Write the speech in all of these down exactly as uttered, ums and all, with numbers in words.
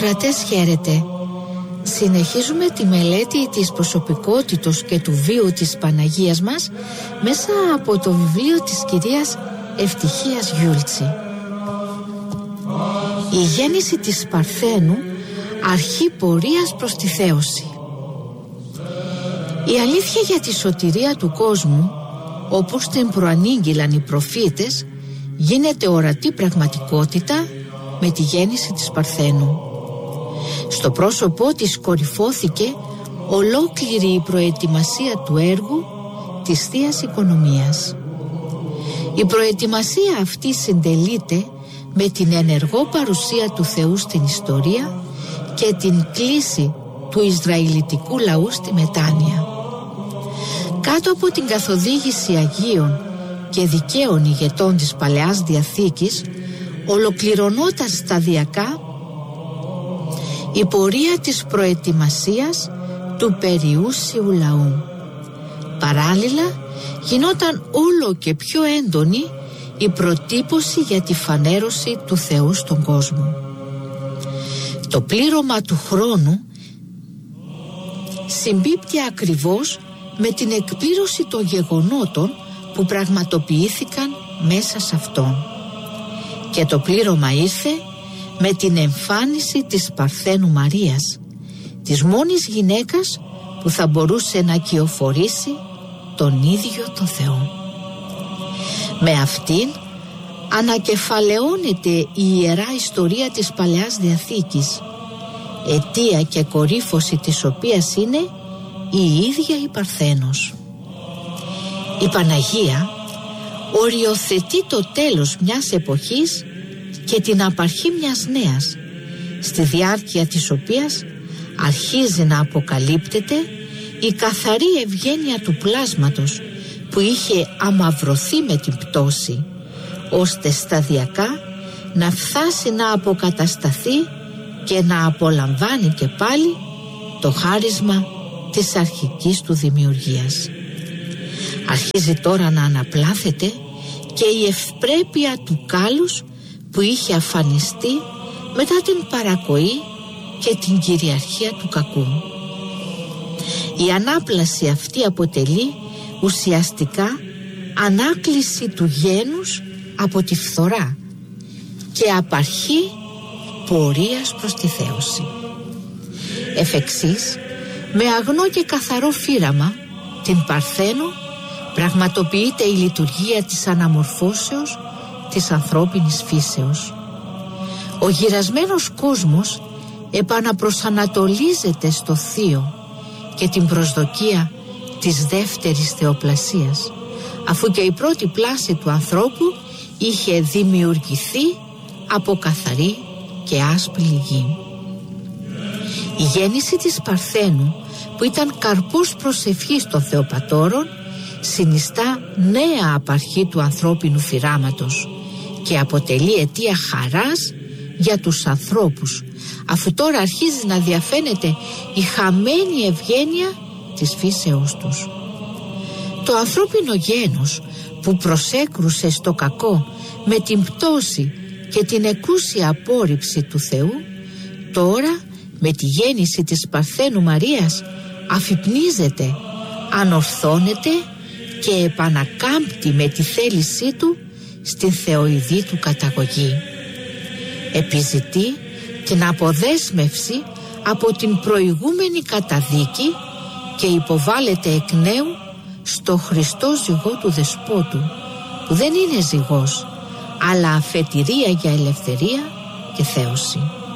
Κρατές, χαίρετε. Συνεχίζουμε τη μελέτη της προσωπικότητος και του βίου της Παναγίας μας μέσα από το βιβλίο της κυρίας Ευτυχίας Γιούλτσι. Η γέννηση της Παρθένου, αρχή πορείας προς τη θέωση. Η αλήθεια για τη σωτηρία του κόσμου, όπως την προανήγγειλαν οι προφήτες, γίνεται ορατή πραγματικότητα με τη γέννηση της Παρθένου. Στο πρόσωπό της κορυφώθηκε ολόκληρη η προετοιμασία του έργου της Θείας Οικονομίας. Η προετοιμασία αυτή συντελείται με την ενεργό παρουσία του Θεού στην ιστορία και την κλίση του Ισραηλιτικού λαού στη μετάνοια. Κάτω από την καθοδήγηση Αγίων και δικαίων ηγετών της Παλαιάς Διαθήκης ολοκληρωνόταν σταδιακά η πορεία της προετοιμασίας του περιούσιου λαού. Παράλληλα γινόταν όλο και πιο έντονη η προτύπωση για τη φανέρωση του Θεού στον κόσμο. Το πλήρωμα του χρόνου συμπίπτει ακριβώς με την εκπλήρωση των γεγονότων που πραγματοποιήθηκαν μέσα σε αυτόν. Και το πλήρωμα ήρθε με την εμφάνιση της Παρθένου Μαρίας, της μόνης γυναίκας που θα μπορούσε να κυοφορήσει τον ίδιο τον Θεό. Με αυτήν ανακεφαλαιώνεται η ιερά ιστορία της Παλαιάς Διαθήκης, αιτία και κορύφωση της οποίας είναι η ίδια η Παρθένος. Η Παναγία οριοθετεί το τέλος μιας εποχής και την απαρχή μιας νέας, στη διάρκεια της οποίας αρχίζει να αποκαλύπτεται η καθαρή ευγένεια του πλάσματος που είχε αμαυρωθεί με την πτώση, ώστε σταδιακά να φτάσει να αποκατασταθεί και να απολαμβάνει και πάλι το χάρισμα της αρχικής του δημιουργίας. Αρχίζει τώρα να αναπλάθεται και η ευπρέπεια του κάλους που είχε αφανιστεί μετά την παρακοή και την κυριαρχία του κακού. Η ανάπλαση αυτή αποτελεί ουσιαστικά ανάκληση του γένους από τη φθορά και απαρχή πορείας προς τη θέωση. Εφ' εξής, με αγνό και καθαρό φύραμα, την Παρθένο, πραγματοποιείται η λειτουργία της αναμορφώσεως της ανθρώπινης φύσεως. Ο γυρασμένος κόσμος επαναπροσανατολίζεται στο θείο και την προσδοκία της δεύτερης θεοπλασίας, αφού και η πρώτη πλάση του ανθρώπου είχε δημιουργηθεί από καθαρή και άσπρη γη. Η γέννηση της Παρθένου, που ήταν καρπός προσευχής των Θεοπατώρων, συνιστά νέα απαρχή του ανθρώπινου φυράματος και αποτελεί αιτία χαράς για τους ανθρώπους, αφού τώρα αρχίζει να διαφαίνεται η χαμένη ευγένεια της φύσεώς τους. Το ανθρώπινο γένος που προσέκρουσε στο κακό με την πτώση και την εκούσια απόρριψη του Θεού, τώρα με τη γέννηση της Παρθένου Μαρίας αφυπνίζεται, ανορθώνεται και επανακάμπτει με τη θέλησή του στην θεοειδή του καταγωγή. Επιζητεί την αποδέσμευση από την προηγούμενη καταδίκη και υποβάλλεται εκ νέου στο Χριστό ζυγό του Δεσπότου, που δεν είναι ζυγός, αλλά αφετηρία για ελευθερία και θέωση.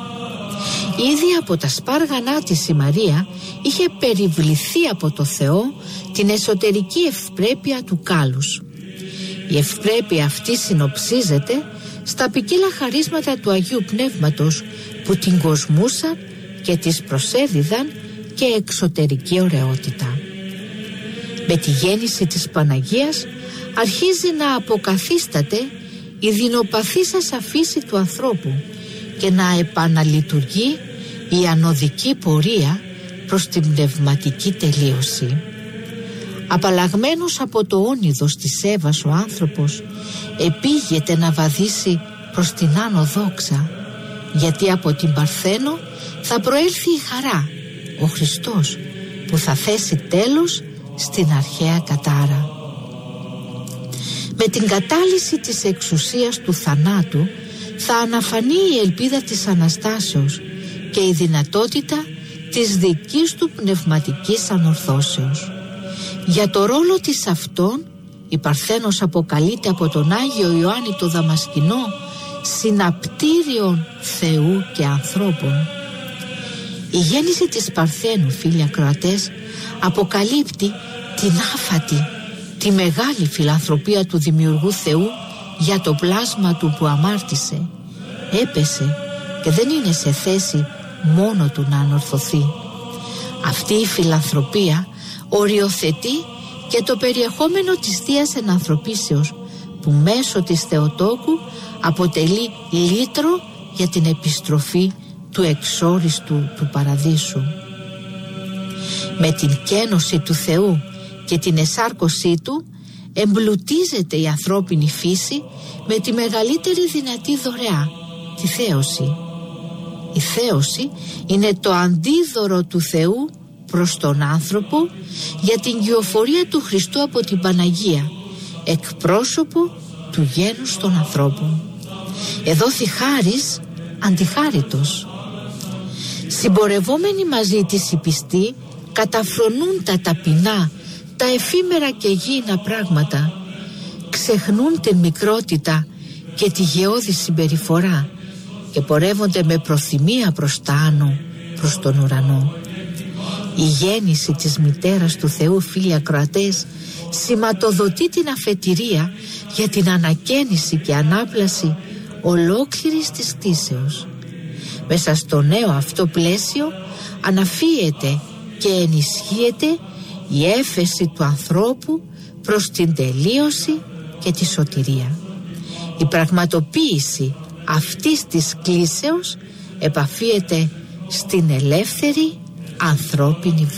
Ήδη από τα σπάργανά της η Μαρία είχε περιβληθεί από το Θεό την εσωτερική ευπρέπεια του κάλους. Η ευπρέπεια αυτή συνοψίζεται στα ποικίλα χαρίσματα του Αγίου Πνεύματος που την κοσμούσαν και της προσέδιδαν και εξωτερική ωραιότητα. Με τη γέννηση της Παναγίας αρχίζει να αποκαθίσταται η δεινοπαθήσασα φύση του ανθρώπου και να επαναλειτουργεί η ανωδική πορεία προς την πνευματική τελείωση. Απαλλαγμένος από το όνειδος της Εύας, ο άνθρωπος επήγεται να βαδίσει προς την άνω δόξα, γιατί από την Παρθένο θα προέλθει η χαρά, ο Χριστός, που θα θέσει τέλος στην αρχαία κατάρα. Με την κατάλυση της εξουσίας του θανάτου θα αναφανεί η ελπίδα της Αναστάσεως και η δυνατότητα της δικής του πνευματικής ανορθώσεως. Για το ρόλο της αυτόν η Παρθένος αποκαλείται από τον Άγιο Ιωάννη το Δαμασκηνό συναπτήριον Θεού και ανθρώπων. Η γέννηση της Παρθένου, φίλοι ακροατές, αποκαλύπτει την άφατη, τη μεγάλη φιλανθρωπία του Δημιουργού Θεού για το πλάσμα του που αμάρτησε, έπεσε και δεν είναι σε θέση μόνο του να ανορθωθεί. Αυτή η φιλανθρωπία οριοθετεί και το περιεχόμενο της Θείας Ενανθρωπίσεως, που μέσω της Θεοτόκου αποτελεί λύτρο για την επιστροφή του εξόριστου του παραδείσου. Με την κένωση του Θεού και την εσάρκωσή του εμπλουτίζεται η ανθρώπινη φύση με τη μεγαλύτερη δυνατή δωρεά, τη θέωση. Η θέωση είναι το αντίδωρο του Θεού προς τον άνθρωπο για την κυοφορία του Χριστού από την Παναγία, εκπρόσωπο του γένους των ανθρώπων. Εδόθη χάρις αντιχάριτος. Συμπορευόμενοι μαζί της οι πιστοί καταφρονούν τα ταπεινά, τα εφήμερα και γήινα πράγματα, ξεχνούν την μικρότητα και τη γεώδη συμπεριφορά και πορεύονται με προθυμία προς τα άνω, προς τον ουρανό. Η γέννηση της μητέρας του Θεού, φίλοι ακροατές, σηματοδοτεί την αφετηρία για την ανακαίνιση και ανάπλαση ολόκληρης της κτήσεως. Μέσα στο νέο αυτό πλαίσιο αναφύεται και ενισχύεται η έφεση του ανθρώπου προς την τελείωση και τη σωτηρία. Η πραγματοποίηση αυτής της κλίσεως επαφίεται στην ελεύθερη ανθρώπινη